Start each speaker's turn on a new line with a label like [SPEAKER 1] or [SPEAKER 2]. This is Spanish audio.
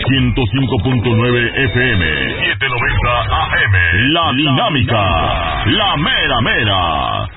[SPEAKER 1] 105.9 FM, 790 AM. La Dinámica, la mera mera.